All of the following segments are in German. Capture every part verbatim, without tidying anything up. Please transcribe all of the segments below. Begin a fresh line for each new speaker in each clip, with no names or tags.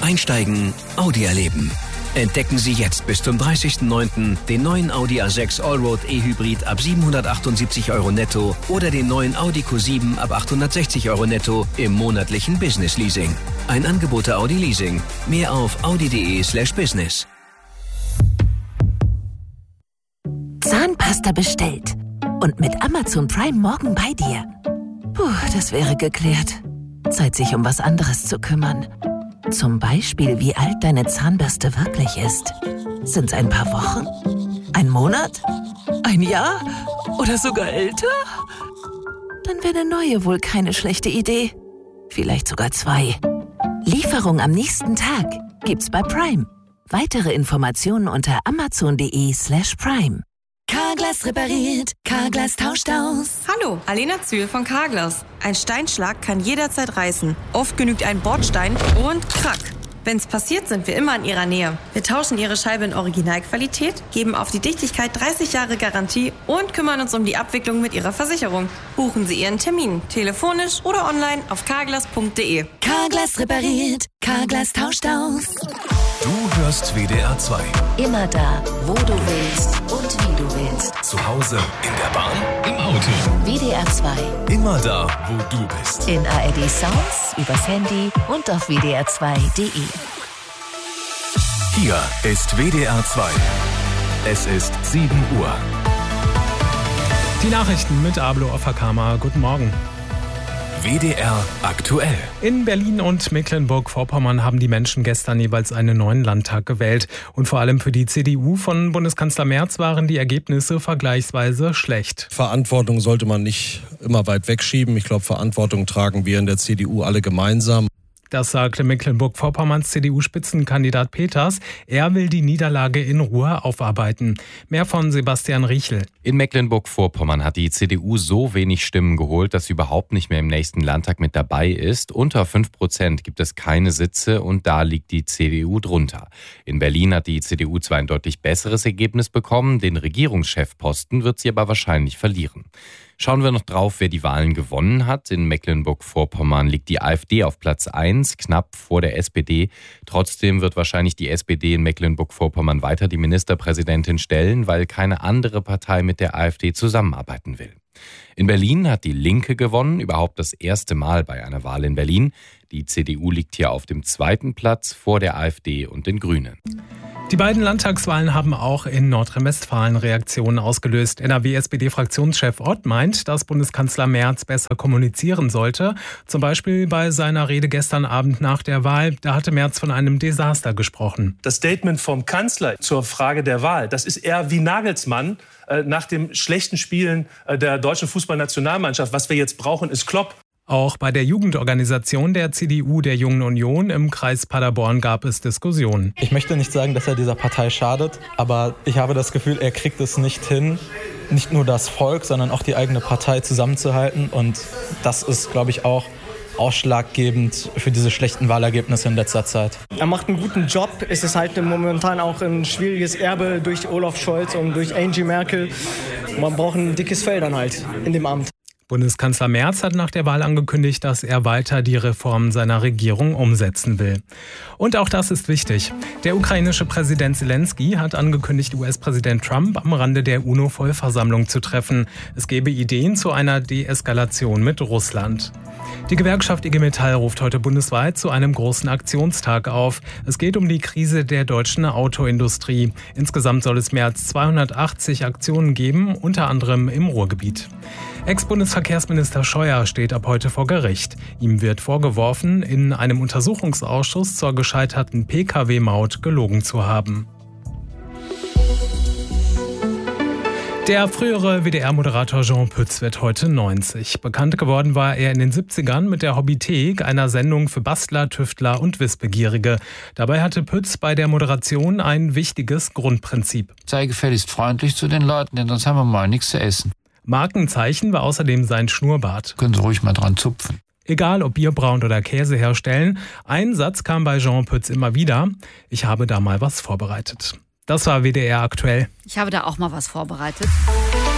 Einsteigen, Audi erleben. Entdecken Sie jetzt bis zum dreißigsten neunten den neuen Audi A sechs Allroad E-Hybrid ab siebenhundertachtundsiebzig Euro netto oder den neuen Audi Q sieben ab achthundertsechzig Euro netto im monatlichen Business Leasing. Ein Angebot der Audi Leasing. Mehr auf audi.de slash business.
Zahnpasta bestellt. Und mit Amazon Prime morgen bei dir. Puh, das wäre geklärt. Zeit, sich um was anderes zu kümmern. Zum Beispiel, wie alt deine Zahnbürste wirklich ist. Sind's ein paar Wochen? Ein Monat? Ein Jahr? Oder sogar älter? Dann wäre eine neue wohl keine schlechte Idee. Vielleicht sogar zwei. Lieferung am nächsten Tag gibt's bei Prime. Weitere Informationen unter amazon.de slash prime.
Carglass repariert, Carglass tauscht aus.
Hallo, Alena Zühl von Carglass. Ein Steinschlag kann jederzeit reißen. Oft genügt ein Bordstein und krack. Wenn's passiert, sind wir immer in Ihrer Nähe. Wir tauschen Ihre Scheibe in Originalqualität, geben auf die Dichtigkeit dreißig Jahre Garantie und kümmern uns um die Abwicklung mit Ihrer Versicherung. Buchen Sie Ihren Termin, telefonisch oder online auf carglass punkt de.
Carglass repariert, Carglass tauscht aus.
Du hörst W D R zwei.
Immer da, wo du willst und wie du willst.
Zu Hause, in der Bahn, im Auto.
W D R zwei.
Immer da, wo du bist.
In A R D Sounds, übers Handy und auf w d r zwei punkt de.
Hier ist W D R zwei. Es ist sieben Uhr.
Die Nachrichten mit Ablo Ofakama. Guten Morgen.
W D R aktuell.
In Berlin und Mecklenburg-Vorpommern haben die Menschen gestern jeweils einen neuen Landtag gewählt. Und vor allem für die C D U von Bundeskanzler Merz waren die Ergebnisse vergleichsweise schlecht.
Verantwortung sollte man nicht immer weit wegschieben. Ich glaube, Verantwortung tragen wir in der C D U alle gemeinsam.
Das sagte Mecklenburg-Vorpommerns C D U-Spitzenkandidat Peters. Er will die Niederlage in Ruhe aufarbeiten. Mehr von Sebastian Riechel.
In Mecklenburg-Vorpommern hat die C D U so wenig Stimmen geholt, dass sie überhaupt nicht mehr im nächsten Landtag mit dabei ist. Unter fünf Prozent gibt es keine Sitze und da liegt die C D U drunter. In Berlin hat die C D U zwar ein deutlich besseres Ergebnis bekommen, den Regierungschefposten wird sie aber wahrscheinlich verlieren. Schauen wir noch drauf, wer die Wahlen gewonnen hat. In Mecklenburg-Vorpommern liegt die AfD auf Platz eins, knapp vor der S P D. Trotzdem wird wahrscheinlich die S P D in Mecklenburg-Vorpommern weiter die Ministerpräsidentin stellen, weil keine andere Partei mit der AfD zusammenarbeiten will. In Berlin hat die Linke gewonnen, überhaupt das erste Mal bei einer Wahl in Berlin. Die C D U liegt hier auf dem zweiten Platz vor der AfD und den Grünen.
Die beiden Landtagswahlen haben auch in Nordrhein-Westfalen Reaktionen ausgelöst. N R W-S P D-Fraktionschef Ott meint, dass Bundeskanzler Merz besser kommunizieren sollte. Zum Beispiel bei seiner Rede gestern Abend nach der Wahl. Da hatte Merz von einem Desaster gesprochen.
Das Statement vom Kanzler zur Frage der Wahl, das ist eher wie Nagelsmann äh, nach dem schlechten Spielen äh, der deutschen Fußballnationalmannschaft. Was wir jetzt brauchen, ist Klopp.
Auch bei der Jugendorganisation der C D U der Jungen Union im Kreis Paderborn gab es Diskussionen.
Ich möchte nicht sagen, dass er dieser Partei schadet, aber ich habe das Gefühl, er kriegt es nicht hin, nicht nur das Volk, sondern auch die eigene Partei zusammenzuhalten. Und das ist, glaube ich, auch ausschlaggebend für diese schlechten Wahlergebnisse in letzter Zeit.
Er macht einen guten Job. Es ist halt momentan auch ein schwieriges Erbe durch Olaf Scholz und durch Angie Merkel. Man braucht ein dickes Fell dann halt in dem Amt.
Bundeskanzler Merz hat nach der Wahl angekündigt, dass er weiter die Reformen seiner Regierung umsetzen will. Und auch das ist wichtig. Der ukrainische Präsident Zelensky hat angekündigt, U S-Präsident Trump am Rande der UNO-Vollversammlung zu treffen. Es gebe Ideen zu einer Deeskalation mit Russland. Die Gewerkschaft I G Metall ruft heute bundesweit zu einem großen Aktionstag auf. Es geht um die Krise der deutschen Autoindustrie. Insgesamt soll es mehr als zweihundertachtzig Aktionen geben, unter anderem im Ruhrgebiet. Ex-Bundesverkehrsminister Scheuer steht ab heute vor Gericht. Ihm wird vorgeworfen, in einem Untersuchungsausschuss zur gescheiterten P K W-Maut gelogen zu haben. Der frühere W D R-Moderator Jean Pütz wird heute neunzig. Bekannt geworden war er in den siebzigern mit der Hobbythek, einer Sendung für Bastler, Tüftler und Wissbegierige. Dabei hatte Pütz bei der Moderation ein wichtiges Grundprinzip.
Sei gefälligst freundlich zu den Leuten, denn sonst haben wir mal nichts zu essen.
Markenzeichen war außerdem sein Schnurrbart.
Können Sie ruhig mal dran zupfen.
Egal ob Bierbrauen oder Käse herstellen, ein Satz kam bei Jean Pütz immer wieder: Ich habe da mal was vorbereitet. Das war W D R aktuell.
Ich habe da auch mal was vorbereitet.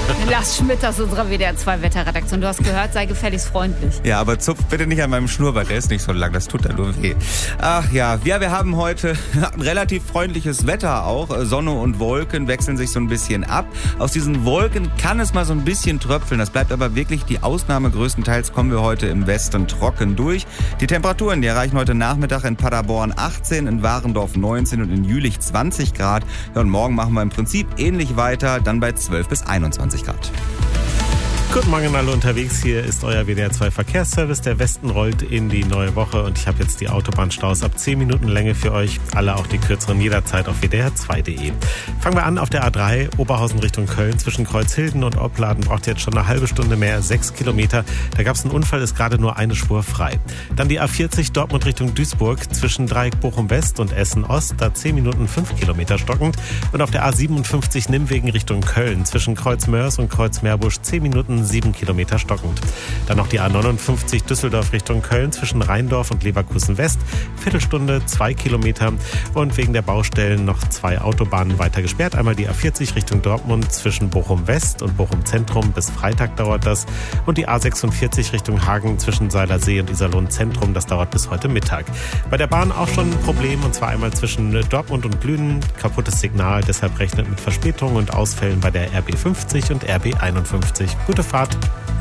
Lars Schmidt aus unserer W D R zwei Wetterredaktion. Du hast gehört, sei gefälligst freundlich.
Ja, aber zupf bitte nicht an meinem Schnurrbart, der ist nicht so lang, das tut dann nur weh. Ach ja, ja, wir haben heute ein relativ freundliches Wetter auch. Sonne und Wolken wechseln sich so ein bisschen ab. Aus diesen Wolken kann es mal so ein bisschen tröpfeln. Das bleibt aber wirklich die Ausnahme. Größtenteils kommen wir heute im Westen trocken durch. Die Temperaturen, die erreichen heute Nachmittag in Paderborn achtzehn, in Warendorf neunzehn und in Jülich zwanzig Grad. Ja, und morgen machen wir im Prinzip ähnlich weiter, dann bei zwölf bis einundzwanzig Grad.
Guten Morgen alle unterwegs, hier ist euer W D R zwei Verkehrsservice. Der Westen rollt in die neue Woche und ich habe jetzt die Autobahnstaus ab zehn Minuten Länge für euch. Alle auch die kürzeren jederzeit auf w d r zwei punkt d e. Fangen wir an auf der A drei, Oberhausen Richtung Köln. Zwischen Kreuzhilden und Opladen braucht ihr jetzt schon eine halbe Stunde mehr, sechs Kilometer. Da gab es einen Unfall, ist gerade nur eine Spur frei. Dann die A vierzig, Dortmund Richtung Duisburg. Zwischen Dreieck Bochum West und Essen Ost, da zehn Minuten, fünf Kilometer stockend. Und auf der A siebenundfünfzig, Nimwegen Richtung Köln. Zwischen Kreuz Mörs und Kreuz Meerbusch, zehn Minuten, sieben Kilometer stockend. Dann noch die A neunundfünfzig Düsseldorf Richtung Köln zwischen Rheindorf und Leverkusen West. Viertelstunde, zwei Kilometer. Und wegen der Baustellen noch zwei Autobahnen weiter gesperrt. Einmal die A vierzig Richtung Dortmund zwischen Bochum West und Bochum Zentrum. Bis Freitag dauert das. Und die A sechsundvierzig Richtung Hagen zwischen Seilersee und Iserlohn Zentrum. Das dauert bis heute Mittag. Bei der Bahn auch schon ein Problem. Und zwar einmal zwischen Dortmund und Lünen. Kaputtes Signal. Deshalb rechnet mit Verspätungen und Ausfällen bei der R B fünfzig und R B einundfünfzig. Gute Fahrt.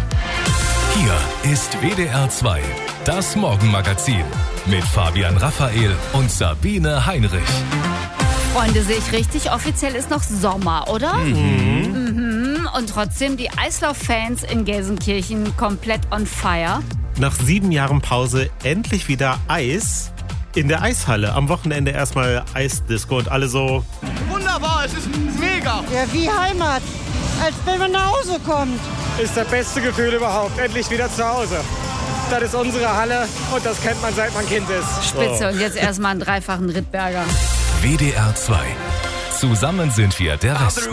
Hier ist W D R zwei, das Morgenmagazin mit Fabian Raphael und Sabine Heinrich.
Freunde, sehe ich richtig? Offiziell ist noch Sommer, oder?
Mhm.
Mhm. Und trotzdem die Eislauf-Fans in Gelsenkirchen komplett on fire.
Nach sieben Jahren Pause endlich wieder Eis in der Eishalle. Am Wochenende erstmal Eisdisco und alle so...
Wunderbar, es ist mega.
Ja, wie Heimat. Als wenn man nach Hause kommt.
Ist das beste Gefühl überhaupt. Endlich wieder zu Hause. Das ist unsere Halle und das kennt man, seit man Kind ist.
Spitze. Und jetzt erstmal einen dreifachen Rittberger.
W D R zwei. Zusammen sind wir der Rest.